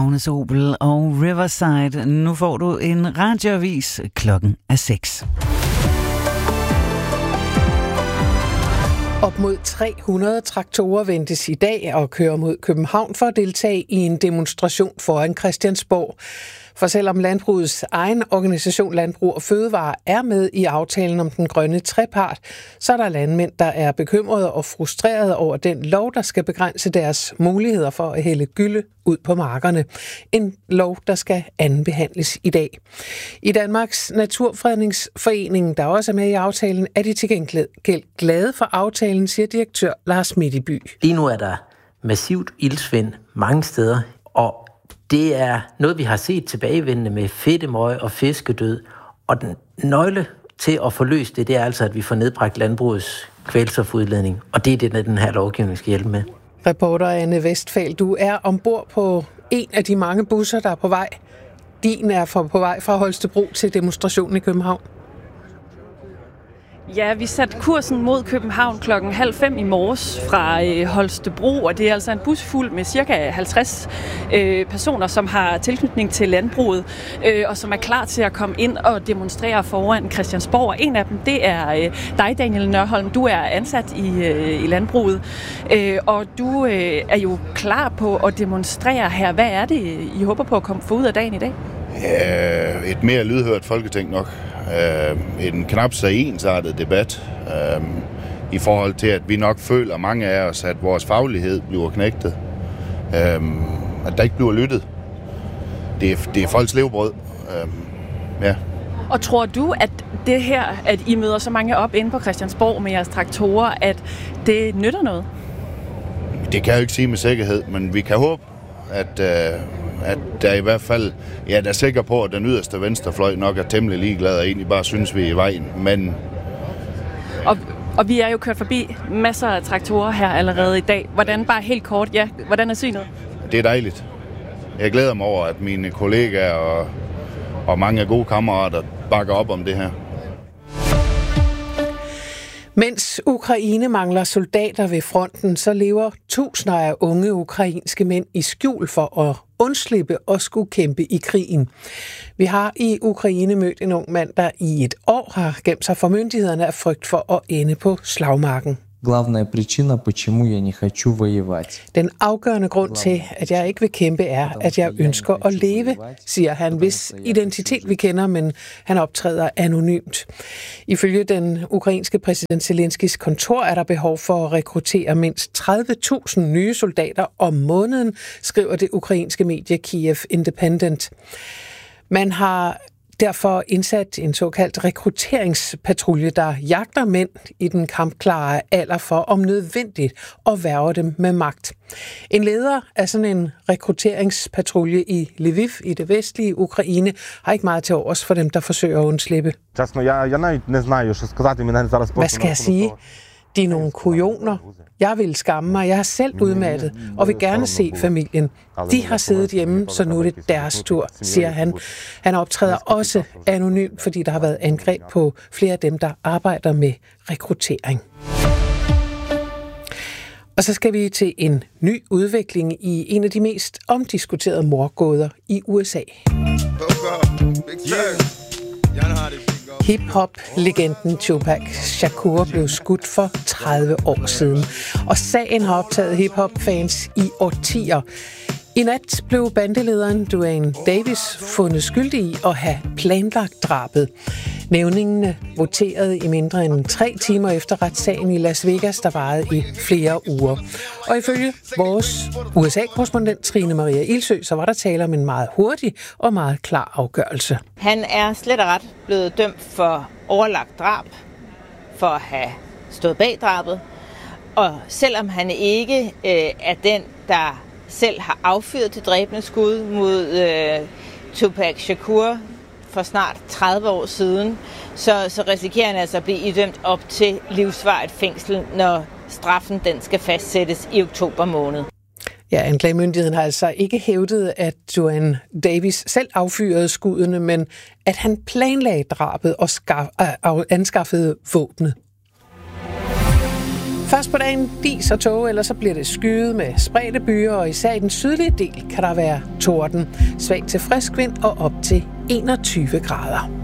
Agnes Obel og Riverside. Nu får du en radioavis. Klokken er 6. Op mod 300 traktorer ventes i dag og kører mod København for at deltage i en demonstration foran Christiansborg. For selvom landbrugets egen organisation Landbrug og Fødevare er med i aftalen om den grønne trepart, så er der landmænd, der er bekymrede og frustrerede over den lov, der skal begrænse deres muligheder for at hælde gylle ud på markerne. En lov, der skal andenbehandles i dag. I Danmarks Naturfredningsforening, der også er med i aftalen, er de til gengæld glade for aftalen, siger direktør Lars Midtby. Lige nu er der massivt iltsvind mange steder, og det er noget, vi har set tilbagevendende med fedtemøg og fiskedød. Og den nøgle til at få løst det, det er altså, at vi får nedbragt landbrugets kvælstofudledning. Og det er det, den her lovgivning skal hjælpe med. Reporter Anne Westphal, du er ombord på en af de mange busser, der er på vej. Din er på vej fra Holstebro til demonstrationen i København. Ja, vi satte kursen mod København 4:30 i morges fra Holstebro, og det er altså en bus fuld med cirka 50 personer, som har tilknytning til landbruget, og som er klar til at komme ind og demonstrere foran Christiansborg. Og en af dem, det er dig, Daniel Nørholm. Du er ansat i landbruget, og du er jo klar på at demonstrere her. Hvad er det, I håber på at få ud af dagen i dag? Et mere lydhørt folketing nok. En knap så ensartet debat i forhold til, at vi nok føler, mange af os, at vores faglighed bliver knægtet. At der ikke bliver lyttet. Det er folks levebrød. Ja. Og tror du, at det her, at I møder så mange op inde på Christiansborg med jeres traktorer, at det nytter noget? Det kan jeg jo ikke sige med sikkerhed, men vi kan håbe, at der i hvert fald, jeg er sikker på, at den yderste venstrefløj nok er temmelig ligeglad og egentlig bare synes, vi er i vejen, men... Og vi er jo kørt forbi masser af traktorer her allerede i dag. Hvordan, bare helt kort, hvordan er synet? Det er dejligt. Jeg glæder mig over, at mine kollegaer og mange gode kammerater bakker op om det her. Mens Ukraine mangler soldater ved fronten, så lever tusinder af unge ukrainske mænd i skjul for at undslippe og skulle kæmpe i krigen. Vi har i Ukraine mødt en ung mand, der i et år har gemt sig for myndighederne af frygt for at ende på slagmarken. Главная причина, почему я не хочу воевать. Den afgørende grund til, at jeg ikke vil kæmpe, er, at jeg ønsker at leve, siger han, hvis identitet vi kender, men han optræder anonymt. Ifølge den ukrainske præsident Zelenskis kontor er der behov for at rekruttere mindst 30.000 nye soldater om måneden, skriver det ukrainske medie Kiev Independent. Man har derfor indsat en såkaldt rekrutteringspatrulje, der jagter mænd i den kampklare alder for om nødvendigt at hverve dem med magt. En leder af sådan en rekrutteringspatrulje i Lviv i det vestlige Ukraine har ikke meget til overs for dem, der forsøger at undslippe. Hvad skal jeg sige? De er nogle kujoner. Jeg vil skamme mig. Jeg er selv udmattet og vil gerne se familien. De har siddet hjemme, så nu er det deres tur, siger han. Han optræder også anonymt, fordi der har været angreb på flere af dem, der arbejder med rekruttering. Og så skal vi til en ny udvikling i en af de mest omdiskuterede mordgåder i USA. Hip-hop-legenden Tupac Shakur blev skudt for 30 år siden, og sagen har optaget hip-hop-fans i årtier. I nat blev bandelederen Duane Davis fundet skyldig i at have planlagt drabet. Nævningene voterede i mindre end 3 timer efter retssagen i Las Vegas, der varede i flere uger. Og ifølge vores USA-korrespondent Trine Maria Ilsø, så var der tale om en meget hurtig og meget klar afgørelse. Han er slet og ret blevet dømt for overlagt drab, for at have stået bag drabet. Og selvom han ikke er den, der selv har affyret det dræbende skud mod Tupac Shakur for snart 30 år siden, så risikerer han altså at blive idømt op til livsvarigt fængsel, når straffen den skal fastsættes i oktober måned. Ja, anklagemyndigheden har altså ikke hævdet, at Duane Davis selv affyrede skuddene, men at han planlagde drabet og anskaffede våbnet. Først på dagen dis og tåge, eller så bliver det skyet med spredte byer, og især i den sydlige del kan der være torden. Svag til frisk vind og op til 21 grader.